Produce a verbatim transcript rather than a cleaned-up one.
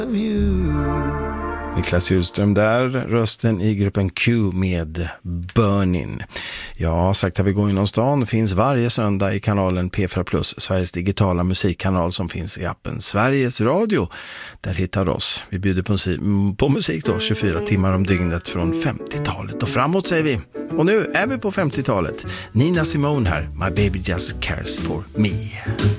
Niklas Hjulström där, rösten i gruppen Q med Burnin. Jag har sagt att vi går inom stan, finns varje söndag i kanalen P fyra plus, Sveriges digitala musikkanal som finns i appen Sveriges Radio. Där hittar du oss. Vi bjuder på, på musik då, tjugofyra timmar om dygnet från femtiotalet och framåt säger vi. Och nu är vi på femtiotalet. Nina Simone här, My Baby Just Cares For Me.